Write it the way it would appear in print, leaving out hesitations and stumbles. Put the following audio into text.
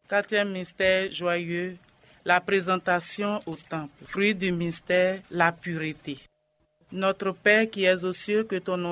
Quatrième mystère joyeux, la présentation au temple. Fruit du mystère, la pureté. Notre Père qui es aux cieux, que ton nom